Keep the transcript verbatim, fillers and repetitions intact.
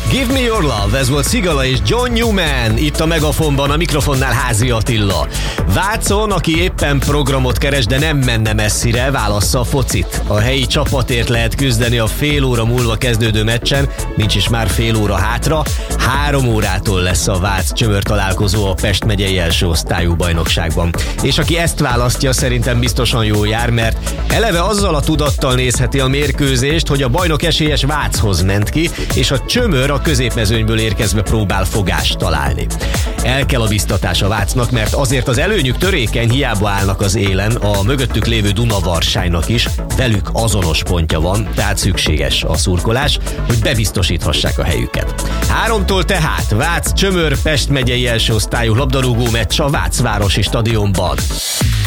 Give me your love, ez volt Szigala és John Newman, itt a Megafonban, a mikrofonnál Házi Attila. Vácon, aki éppen programot keres, de nem menne messzire, válassza a focit. A helyi csapatért lehet küzdeni a fél óra múlva kezdődő meccsen, nincs is már fél óra hátra. Három órától lesz a Vác-Csömör találkozó a Pest megyei első osztályú bajnokságban. És aki ezt választja, szerintem biztosan jól jár, mert eleve azzal a tudattal nézheti a mérkőzést, hogy a bajnok esélyes Váchoz ment ki, és a Csömör a középmezőnyből érkezve próbál fogást találni. El kell a biztatás a Vácnak, mert azért az előnyük törékeny, hiába állnak az élen, a mögöttük lévő Dunavarsálynak is, velük azonos pontja van, tehát szükséges a szurkolás, hogy bebiztosíthassák a helyüket. Háromtól tehát Vác-Csömör Pest megyei első osztályú labdarúgó meccs a Vácvárosi stadionban.